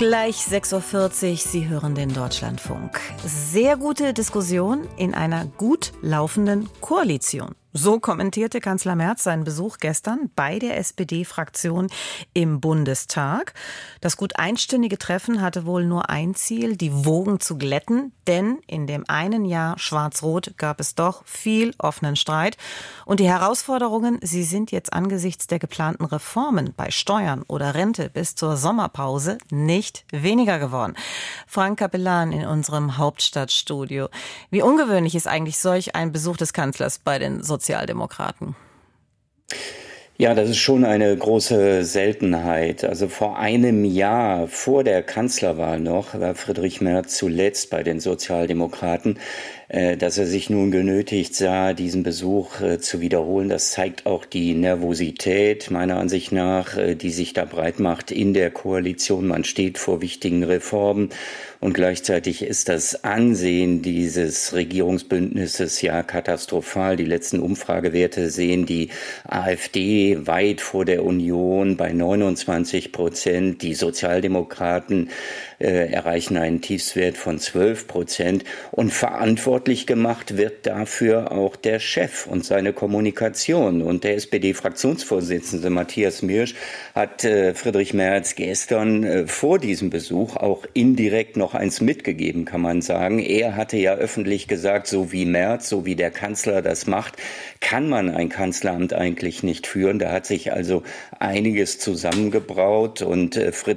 Gleich 6.40 Uhr, Sie hören den Deutschlandfunk. Sehr gute Diskussion in einer gut laufenden Koalition. So kommentierte Kanzler Merz seinen Besuch gestern bei der SPD-Fraktion im Bundestag. Das gut einstündige Treffen hatte wohl nur ein Ziel, die Wogen zu glätten. Denn in dem einen Jahr Schwarz-Rot gab es doch viel offenen Streit. Und die Herausforderungen, sie sind jetzt angesichts der geplanten Reformen bei Steuern oder Rente bis zur Sommerpause nicht weniger geworden. Frank Capellan in unserem Hauptstadtstudio. Wie ungewöhnlich ist eigentlich solch ein Besuch des Kanzlers bei den Sozialdemokraten? Ja, das ist schon eine große Seltenheit. Also vor einem Jahr, vor der Kanzlerwahl noch, war Friedrich Merz zuletzt bei den Sozialdemokraten. Dass er sich nun genötigt sah, diesen Besuch zu wiederholen, das zeigt auch die Nervosität, meiner Ansicht nach, die sich da breit macht in der Koalition. Man steht vor wichtigen Reformen und gleichzeitig ist das Ansehen dieses Regierungsbündnisses ja katastrophal. Die letzten Umfragewerte sehen die AfD weit vor der Union bei 29%. Die Sozialdemokraten erreichen einen Tiefstwert von 12%. Und verantwortlich gemacht wird dafür auch der Chef und seine Kommunikation. Und der SPD-Fraktionsvorsitzende Matthias Miersch hat Friedrich Merz gestern vor diesem Besuch auch indirekt noch eins mitgegeben, kann man sagen. Er hatte ja öffentlich gesagt, so wie Merz, so wie der Kanzler das macht, kann man ein Kanzleramt eigentlich nicht führen. Da hat sich also einiges zusammengebraut und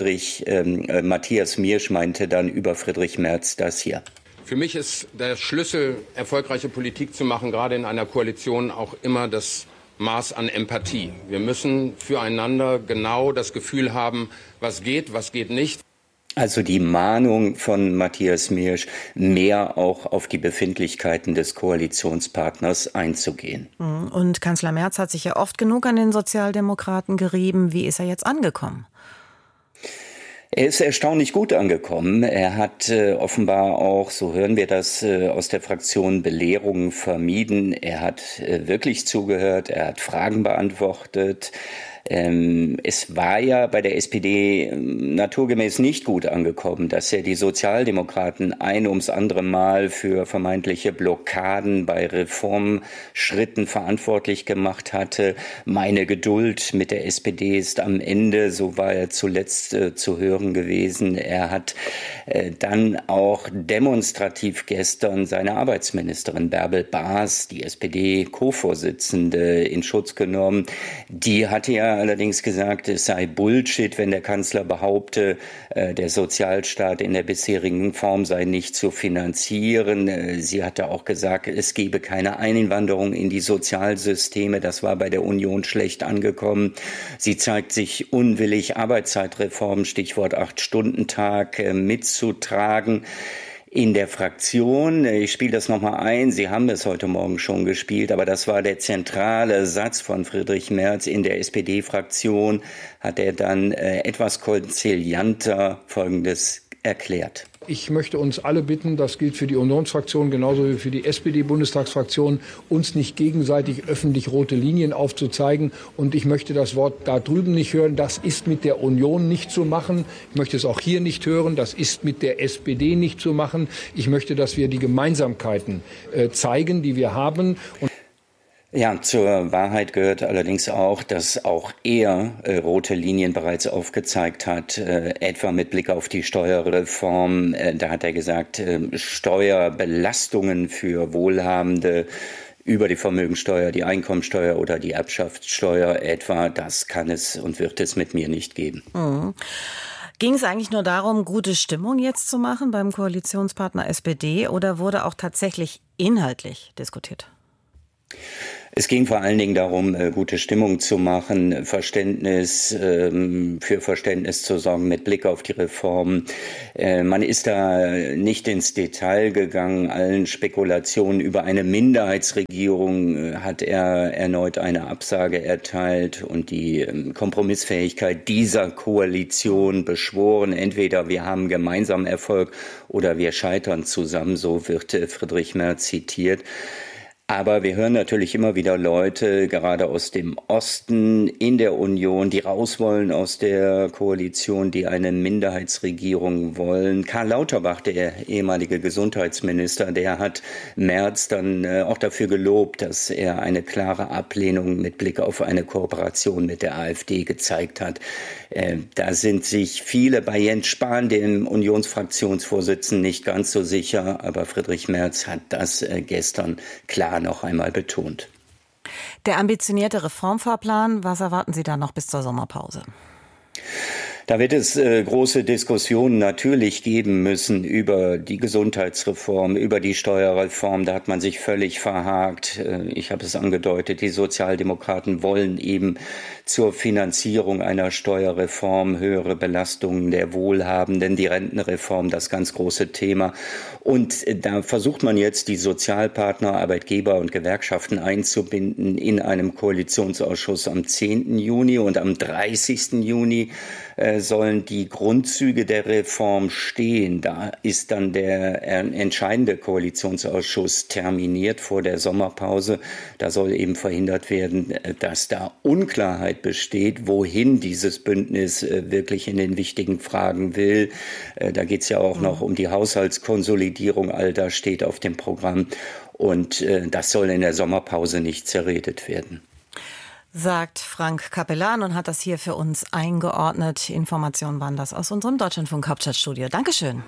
Matthias Miersch meinte dann über Friedrich Merz das hier. Für mich ist der Schlüssel, erfolgreiche Politik zu machen, gerade in einer Koalition, auch immer das Maß an Empathie. Wir müssen füreinander genau das Gefühl haben, was geht nicht. Also die Mahnung von Matthias Miersch, mehr auch auf die Befindlichkeiten des Koalitionspartners einzugehen. Und Kanzler Merz hat sich ja oft genug an den Sozialdemokraten gerieben. Wie ist er jetzt angekommen? Er ist erstaunlich gut angekommen. Er hat offenbar auch, so hören wir das aus der Fraktion, Belehrungen vermieden. Er hat wirklich zugehört, er hat Fragen beantwortet. Es war ja bei der SPD naturgemäß nicht gut angekommen, dass er die Sozialdemokraten ein ums andere Mal für vermeintliche Blockaden bei Reformschritten verantwortlich gemacht hatte. Meine Geduld mit der SPD ist am Ende, so war er zuletzt zu hören gewesen. Er hat dann auch demonstrativ gestern seine Arbeitsministerin Bärbel Baas, die SPD-Co-Vorsitzende, in Schutz genommen. Die hatte ja allerdings gesagt, es sei Bullshit, wenn der Kanzler behaupte, der Sozialstaat in der bisherigen Form sei nicht zu finanzieren. Sie hatte auch gesagt, es gebe keine Einwanderung in die Sozialsysteme. Das war bei der Union schlecht angekommen. Sie zeigt sich unwillig, Arbeitszeitreform, Stichwort 8-Stunden-Tag, mitzutragen. In der Fraktion, ich spiele das nochmal ein, Sie haben es heute Morgen schon gespielt, aber das war der zentrale Satz von Friedrich Merz in der SPD-Fraktion, hat er dann etwas konzilianter Folgendes erklärt. Ich möchte uns alle bitten, das gilt für die Unionsfraktion genauso wie für die SPD-Bundestagsfraktion, uns nicht gegenseitig öffentlich rote Linien aufzuzeigen. Und ich möchte das Wort da drüben nicht hören, das ist mit der Union nicht zu machen. Ich möchte es auch hier nicht hören, das ist mit der SPD nicht zu machen. Ich möchte, dass wir die Gemeinsamkeiten zeigen, die wir haben. Ja, zur Wahrheit gehört allerdings auch, dass auch er rote Linien bereits aufgezeigt hat, etwa mit Blick auf die Steuerreform. Da hat er gesagt, Steuerbelastungen für Wohlhabende über die Vermögensteuer, die Einkommensteuer oder die Erbschaftssteuer etwa, das kann es und wird es mit mir nicht geben. Mhm. Ging es eigentlich nur darum, gute Stimmung jetzt zu machen beim Koalitionspartner SPD oder wurde auch tatsächlich inhaltlich diskutiert? Es ging vor allen Dingen darum, gute Stimmung zu machen, für Verständnis zu sorgen mit Blick auf die Reformen. Man ist da nicht ins Detail gegangen. Allen Spekulationen über eine Minderheitsregierung hat er erneut eine Absage erteilt und die Kompromissfähigkeit dieser Koalition beschworen. Entweder wir haben gemeinsam Erfolg oder wir scheitern zusammen, so wird Friedrich Merz zitiert. Aber wir hören natürlich immer wieder Leute, gerade aus dem Osten in der Union, die raus wollen aus der Koalition, die eine Minderheitsregierung wollen. Karl Lauterbach, der ehemalige Gesundheitsminister, der hat Merz dann auch dafür gelobt, dass er eine klare Ablehnung mit Blick auf eine Kooperation mit der AfD gezeigt hat. Da sind sich viele bei Jens Spahn, dem Unionsfraktionsvorsitzenden, nicht ganz so sicher. Aber Friedrich Merz hat das gestern klar noch einmal betont. Der ambitionierte Reformfahrplan, was erwarten Sie da noch bis zur Sommerpause? Da wird es große Diskussionen natürlich geben müssen über die Gesundheitsreform, über die Steuerreform. Da hat man sich völlig verhakt. Ich habe es angedeutet, die Sozialdemokraten wollen eben zur Finanzierung einer Steuerreform höhere Belastungen der Wohlhabenden, die Rentenreform, das ganz große Thema. Und da versucht man jetzt, die Sozialpartner, Arbeitgeber und Gewerkschaften einzubinden in einem Koalitionsausschuss am 10. Juni und am 30. Juni sollen die Grundzüge der Reform stehen. Da ist dann der entscheidende Koalitionsausschuss terminiert vor der Sommerpause. Da soll eben verhindert werden, dass da Unklarheit besteht, wohin dieses Bündnis wirklich in den wichtigen Fragen will. Da geht es ja auch noch um die Haushaltskonsolidierung. All das steht auf dem Programm. Und das soll in der Sommerpause nicht zerredet werden. Sagt Frank Capellan und hat das hier für uns eingeordnet. Informationen waren das aus unserem Deutschlandfunk Hauptstadtstudio. Dankeschön.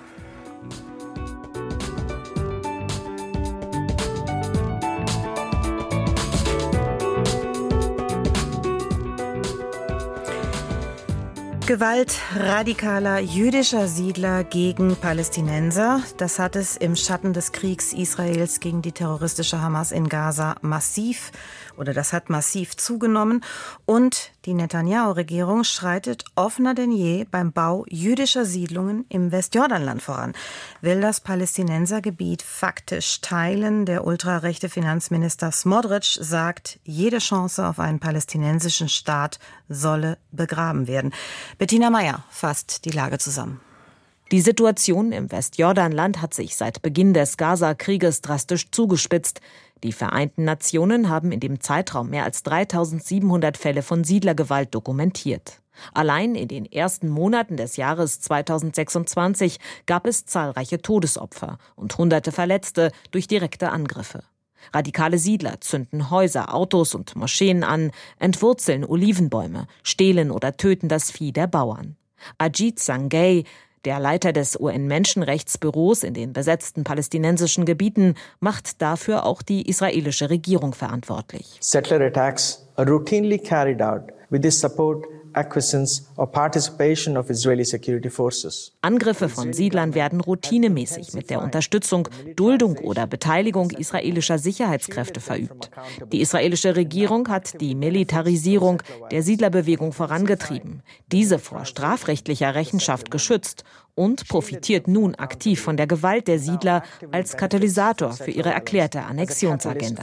Gewalt radikaler jüdischer Siedler gegen Palästinenser. Das hat es im Schatten des Kriegs Israels gegen die terroristische Hamas in Gaza massiv zugenommen. Und die Netanyahu-Regierung schreitet offener denn je beim Bau jüdischer Siedlungen im Westjordanland voran. Will das Palästinensergebiet faktisch teilen. Der ultrarechte Finanzminister Smotrich sagt, jede Chance auf einen palästinensischen Staat solle begraben werden. Bettina Meyer fasst die Lage zusammen. Die Situation im Westjordanland hat sich seit Beginn des Gaza-Krieges drastisch zugespitzt. Die Vereinten Nationen haben in dem Zeitraum mehr als 3.700 Fälle von Siedlergewalt dokumentiert. Allein in den ersten Monaten des Jahres 2026 gab es zahlreiche Todesopfer und Hunderte Verletzte durch direkte Angriffe. Radikale Siedler zünden Häuser, Autos und Moscheen an, entwurzeln Olivenbäume, stehlen oder töten das Vieh der Bauern. Ajit Sangay, der Leiter des UN-Menschenrechtsbüros in den besetzten palästinensischen Gebieten, macht dafür auch die israelische Regierung verantwortlich. Settler attacks are routinely carried out with the support, acquiescence or participation of Israeli security forces. Angriffe von Siedlern werden routinemäßig mit der Unterstützung, Duldung oder Beteiligung israelischer Sicherheitskräfte verübt. Die israelische Regierung hat die Militarisierung der Siedlerbewegung vorangetrieben, diese vor strafrechtlicher Rechenschaft geschützt und profitiert nun aktiv von der Gewalt der Siedler als Katalysator für ihre erklärte Annexionsagenda.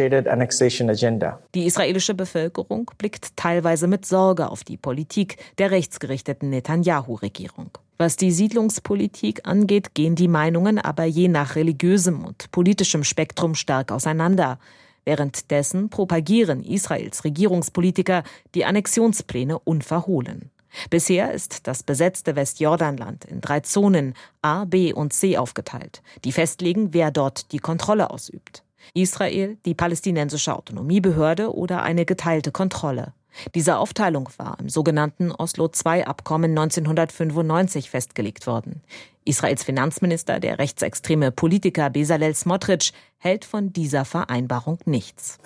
Die israelische Bevölkerung blickt teilweise mit Sorge auf die Politik der rechtsgerichteten Netanyahu-Regierung. Was die Siedlungspolitik angeht, gehen die Meinungen aber je nach religiösem und politischem Spektrum stark auseinander. Währenddessen propagieren Israels Regierungspolitiker die Annexionspläne unverhohlen. Bisher ist das besetzte Westjordanland in 3 Zonen A, B und C aufgeteilt, die festlegen, wer dort die Kontrolle ausübt. Israel, die palästinensische Autonomiebehörde oder eine geteilte Kontrolle. Diese Aufteilung war im sogenannten Oslo-II-Abkommen 1995 festgelegt worden. Israels Finanzminister, der rechtsextreme Politiker Bezalel Smotrich, hält von dieser Vereinbarung nichts.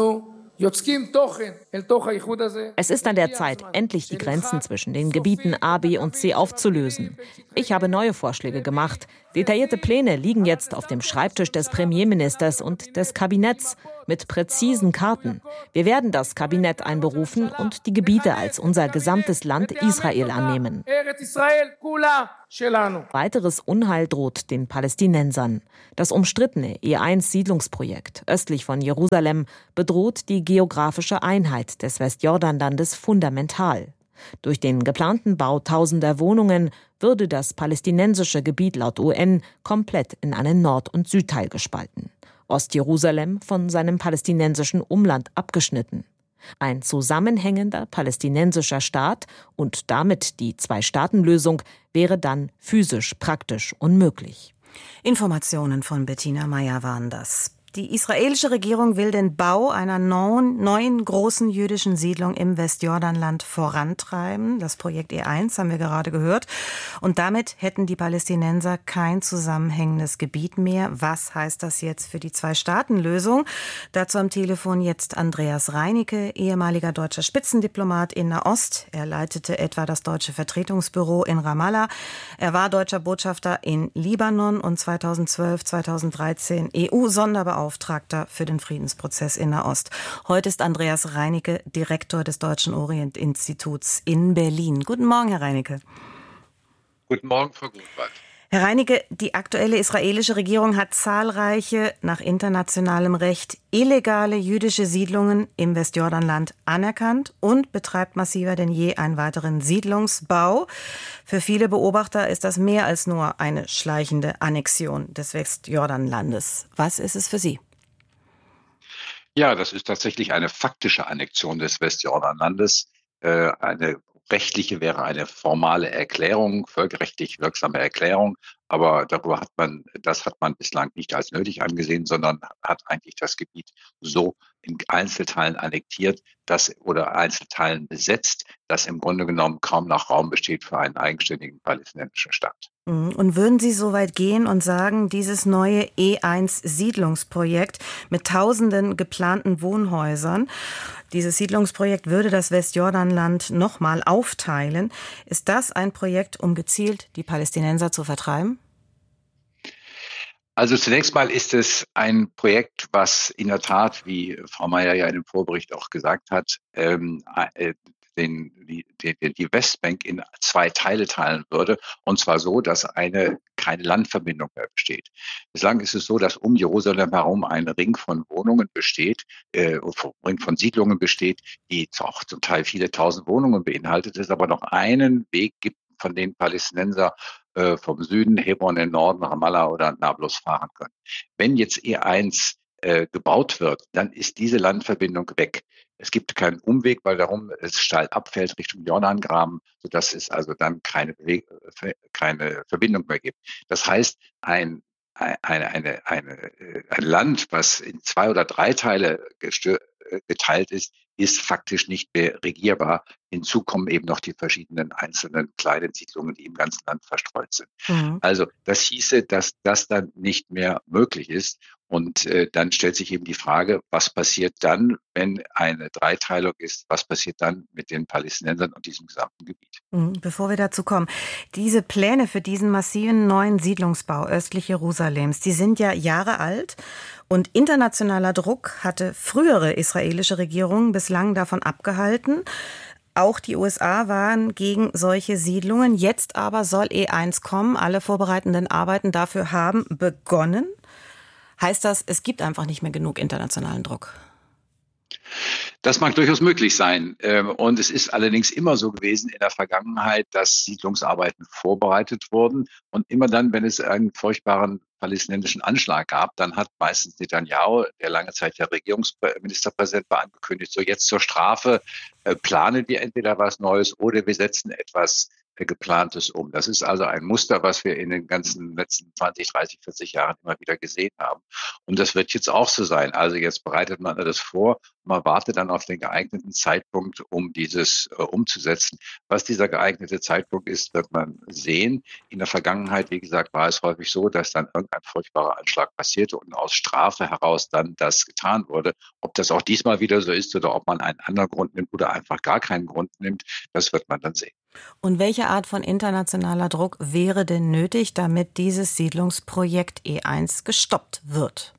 Es ist an der Zeit, endlich die Grenzen zwischen den Gebieten A, B und C aufzulösen. Ich habe neue Vorschläge gemacht. Detaillierte Pläne liegen jetzt auf dem Schreibtisch des Premierministers und des Kabinetts mit präzisen Karten. Wir werden das Kabinett einberufen und die Gebiete als unser gesamtes Land Israel annehmen. Weiteres Unheil droht den Palästinensern. Das umstrittene E1-Siedlungsprojekt östlich von Jerusalem bedroht die geografische Einheit des Westjordanlandes fundamental. Durch den geplanten Bau tausender Wohnungen würde das palästinensische Gebiet laut UN komplett in einen Nord- und Südteil gespalten. Ostjerusalem von seinem palästinensischen Umland abgeschnitten. Ein zusammenhängender palästinensischer Staat und damit die Zwei-Staaten-Lösung wäre dann physisch praktisch unmöglich. Informationen von Bettina Meyer waren das. Die israelische Regierung will den Bau einer neuen großen jüdischen Siedlung im Westjordanland vorantreiben. Das Projekt E1 haben wir gerade gehört. Und damit hätten die Palästinenser kein zusammenhängendes Gebiet mehr. Was heißt das jetzt für die Zwei-Staaten-Lösung? Dazu am Telefon jetzt Andreas Reinecke, ehemaliger deutscher Spitzendiplomat in Nahost. Er leitete etwa das deutsche Vertretungsbüro in Ramallah. Er war deutscher Botschafter in Libanon und 2012, 2013 EU-Sonderbeauftragter für den Friedensprozess in Nahost. Heute ist Andreas Reinecke Direktor des Deutschen Orient-Instituts in Berlin. Guten Morgen, Herr Reinecke. Guten Morgen, Frau Gutwald. Herr Reinecke, die aktuelle israelische Regierung hat zahlreiche, nach internationalem Recht, illegale jüdische Siedlungen im Westjordanland anerkannt und betreibt massiver denn je einen weiteren Siedlungsbau. Für viele Beobachter ist das mehr als nur eine schleichende Annexion des Westjordanlandes. Was ist es für Sie? Ja, das ist tatsächlich eine faktische Annexion des Westjordanlandes. Eine rechtliche wäre eine formale Erklärung, völkerrechtlich wirksame Erklärung. Aber das hat man bislang nicht als nötig angesehen, sondern hat eigentlich das Gebiet so in Einzelteilen annektiert, oder Einzelteilen besetzt, dass im Grunde genommen kaum noch Raum besteht für einen eigenständigen palästinensischen Staat. Und würden Sie so weit gehen und sagen, dieses neue E1-Siedlungsprojekt mit tausenden geplanten Wohnhäusern, dieses Siedlungsprojekt würde das Westjordanland nochmal aufteilen. Ist das ein Projekt, um gezielt die Palästinenser zu vertreiben? Also zunächst mal ist es ein Projekt, was in der Tat, wie Frau Meyer ja in dem Vorbericht auch gesagt hat, die Westbank in zwei Teile teilen würde, und zwar so, dass keine Landverbindung mehr besteht. Bislang ist es so, dass um Jerusalem herum ein Ring von Wohnungen besteht, Ring von Siedlungen besteht, die auch zum Teil viele tausend Wohnungen beinhaltet, es aber noch einen Weg gibt, von den Palästinenser vom Süden, Hebron im Norden, Ramallah oder Nablus fahren können. Wenn jetzt E1 gebaut wird, dann ist diese Landverbindung weg. Es gibt keinen Umweg, weil darum es steil abfällt Richtung Jordangraben, sodass es also dann keine Verbindung mehr gibt. Das heißt, ein Land, was in 2 oder 3 Teile geteilt ist faktisch nicht mehr regierbar. Hinzu kommen eben noch die verschiedenen einzelnen kleinen Siedlungen, die im ganzen Land verstreut sind. Mhm. Also das hieße, dass das dann nicht mehr möglich ist. Und dann stellt sich eben die Frage, was passiert dann, wenn eine Dreiteilung ist? Was passiert dann mit den Palästinensern und diesem gesamten Gebiet? Bevor wir dazu kommen, diese Pläne für diesen massiven neuen Siedlungsbau östlich Jerusalems, die sind ja Jahre alt. Und internationaler Druck hatte frühere israelische Regierungen bislang davon abgehalten. Auch die USA waren gegen solche Siedlungen. Jetzt aber soll E1 kommen. Alle vorbereitenden Arbeiten dafür haben begonnen. Heißt das, es gibt einfach nicht mehr genug internationalen Druck? Das mag durchaus möglich sein. Und es ist allerdings immer so gewesen in der Vergangenheit, dass Siedlungsarbeiten vorbereitet wurden. Und immer dann, wenn es einen furchtbaren palästinensischen Anschlag gab, dann hat meistens Netanyahu, der lange Zeit der Regierungsministerpräsident war, angekündigt, so jetzt zur Strafe planen wir entweder was Neues oder wir setzen etwas Geplantes um. Das ist also ein Muster, was wir in den ganzen letzten 20, 30, 40 Jahren immer wieder gesehen haben. Und das wird jetzt auch so sein. Also jetzt bereitet man das vor und man wartet dann auf den geeigneten Zeitpunkt, um dieses umzusetzen. Was dieser geeignete Zeitpunkt ist, wird man sehen. In der Vergangenheit, wie gesagt, war es häufig so, dass dann irgendein furchtbarer Anschlag passierte und aus Strafe heraus dann das getan wurde. Ob das auch diesmal wieder so ist oder ob man einen anderen Grund nimmt oder einfach gar keinen Grund nimmt, das wird man dann sehen. Und welche Art von internationaler Druck wäre denn nötig, damit dieses Siedlungsprojekt E1 gestoppt wird?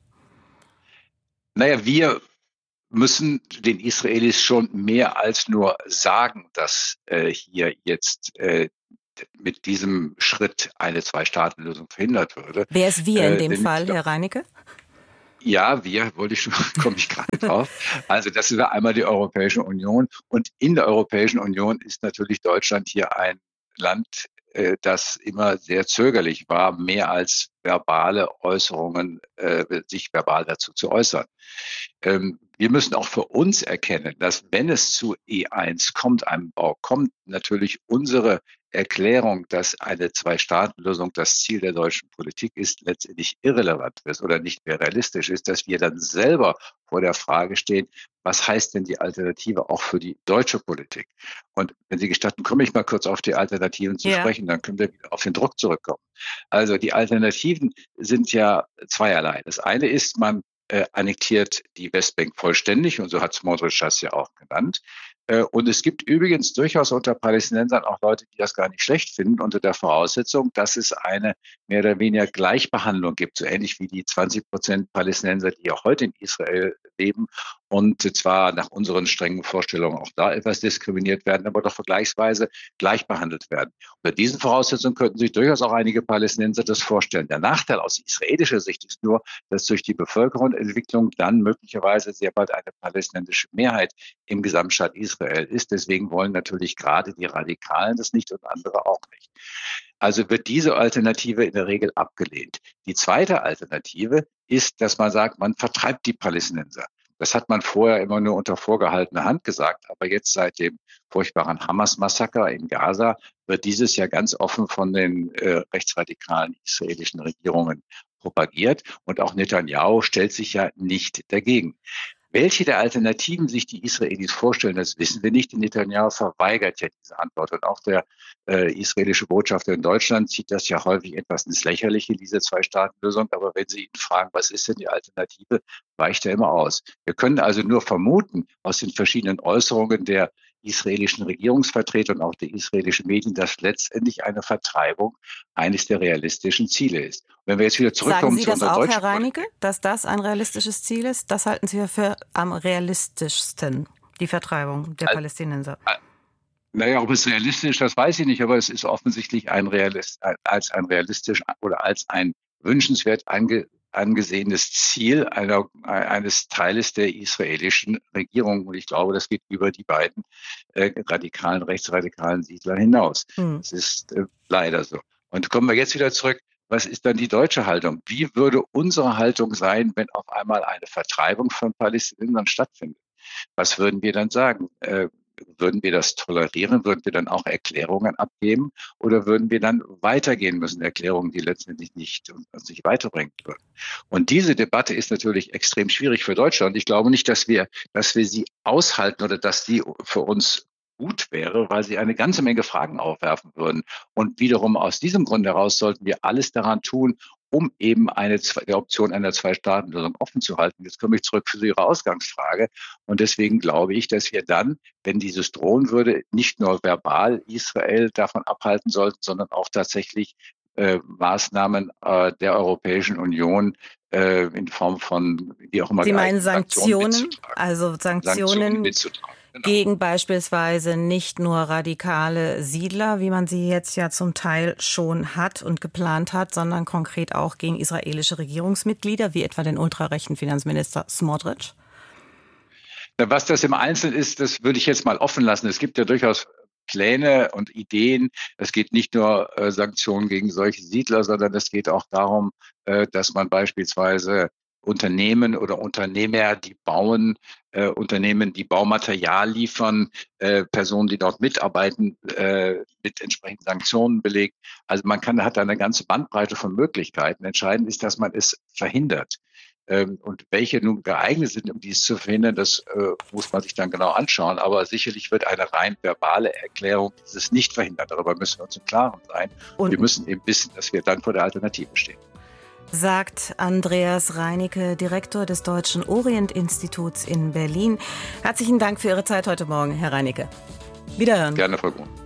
Naja, wir müssen den Israelis schon mehr als nur sagen, dass hier jetzt mit diesem Schritt eine Zwei-Staaten-Lösung verhindert würde. Wer ist wir in dem Fall, Herr Reinecke? Ja, komme ich gerade drauf. Also das ist einmal die Europäische Union. Und in der Europäischen Union ist natürlich Deutschland hier ein Land, das immer sehr zögerlich war, mehr als verbale Äußerungen, sich verbal dazu zu äußern. Wir müssen auch für uns erkennen, dass wenn es zu E1 kommt, einem Bau kommt, natürlich unsere Erklärung, dass eine Zwei-Staaten-Lösung das Ziel der deutschen Politik ist, letztendlich irrelevant ist oder nicht mehr realistisch ist, dass wir dann selber vor der Frage stehen, was heißt denn die Alternative auch für die deutsche Politik? Und wenn Sie gestatten, komme ich mal kurz auf die Alternativen zu sprechen, dann können wir wieder auf den Druck zurückkommen. Also die Alternativen sind ja zweierlei. Das eine ist, man annektiert die Westbank vollständig, und so hat Smotrich das ja auch genannt. Und es gibt übrigens durchaus unter Palästinensern auch Leute, die das gar nicht schlecht finden, unter der Voraussetzung, dass es eine mehr oder weniger Gleichbehandlung gibt, so ähnlich wie die 20% Palästinenser, die ja heute in Israel leben und zwar nach unseren strengen Vorstellungen auch da etwas diskriminiert werden, aber doch vergleichsweise gleich behandelt werden. Unter diesen Voraussetzungen könnten sich durchaus auch einige Palästinenser das vorstellen. Der Nachteil aus israelischer Sicht ist nur, dass durch die Bevölkerungsentwicklung dann möglicherweise sehr bald eine palästinensische Mehrheit im Gesamtstaat Israel ist. Deswegen wollen natürlich gerade die Radikalen das nicht und andere auch nicht. Also wird diese Alternative in der Regel abgelehnt. Die zweite Alternative ist, dass man sagt, man vertreibt die Palästinenser. Das hat man vorher immer nur unter vorgehaltener Hand gesagt, aber jetzt seit dem furchtbaren Hamas-Massaker in Gaza wird dieses ja ganz offen von den rechtsradikalen israelischen Regierungen propagiert und auch Netanyahu stellt sich ja nicht dagegen. Welche der Alternativen sich die Israelis vorstellen, das wissen wir nicht. Netanyahu verweigert ja diese Antwort. Und auch der israelische Botschafter in Deutschland zieht das ja häufig etwas ins Lächerliche, diese Zwei-Staaten-Lösung. Aber wenn Sie ihn fragen, was ist denn die Alternative, weicht er immer aus. Wir können also nur vermuten, aus den verschiedenen Äußerungen der israelischen Regierungsvertreter und auch der israelischen Medien, dass letztendlich eine Vertreibung eines der realistischen Ziele ist. Und wenn wir jetzt wieder zurückkommen zu unserer deutschen Politik. Sagen Sie das auch, Herr Reinecke, dass das ein realistisches Ziel ist? Das halten Sie für am realistischsten, die Vertreibung der Palästinenser? Naja, ob es realistisch ist, das weiß ich nicht, aber es ist offensichtlich als ein wünschenswert angesehenes Ziel eines Teiles der israelischen Regierung. Und ich glaube, das geht über die beiden rechtsradikalen Siedler hinaus. Das ist leider so. Und kommen wir jetzt wieder zurück. Was ist dann die deutsche Haltung? Wie würde unsere Haltung sein, wenn auf einmal eine Vertreibung von Palästinensern stattfindet? Was würden wir dann sagen? Würden wir das tolerieren? Würden wir dann auch Erklärungen abgeben? Oder würden wir dann weitergehen müssen? Erklärungen, die letztendlich uns nicht weiterbringen würden. Und diese Debatte ist natürlich extrem schwierig für Deutschland. Ich glaube nicht, dass wir sie aushalten oder dass die für uns gut wäre, weil sie eine ganze Menge Fragen aufwerfen würden. Und wiederum aus diesem Grund heraus sollten wir alles daran tun, um eben der Option einer Zwei-Staaten-Lösung offen zu halten. Jetzt komme ich zurück zu Ihrer Ausgangsfrage. Und deswegen glaube ich, dass wir dann, wenn dieses drohen würde, nicht nur verbal Israel davon abhalten sollten, sondern auch tatsächlich Maßnahmen der Europäischen Union in Form von, wie auch immer. Sie meinen Sanktionen? Also Sanktionen gegen beispielsweise nicht nur radikale Siedler, wie man sie jetzt ja zum Teil schon hat und geplant hat, sondern konkret auch gegen israelische Regierungsmitglieder, wie etwa den ultrarechten Finanzminister Smotrich? Was das im Einzelnen ist, das würde ich jetzt mal offen lassen. Es gibt ja durchaus Pläne und Ideen. Es geht nicht nur Sanktionen gegen solche Siedler, sondern es geht auch darum, dass man beispielsweise Unternehmen oder Unternehmer, die bauen, Unternehmen, die Baumaterial liefern, Personen, die dort mitarbeiten, mit entsprechenden Sanktionen belegt. Also hat eine ganze Bandbreite von Möglichkeiten. Entscheidend ist, dass man es verhindert. Und welche nun geeignet sind, um dies zu verhindern, das muss man sich dann genau anschauen. Aber sicherlich wird eine rein verbale Erklärung dieses nicht verhindern. Darüber müssen wir uns im Klaren sein. Und wir müssen eben wissen, dass wir dann vor der Alternative stehen. Sagt Andreas Reinecke, Direktor des Deutschen Orient-Instituts in Berlin. Herzlichen Dank für Ihre Zeit heute Morgen, Herr Reinecke. Wiederhören. Gerne, Frau Grun.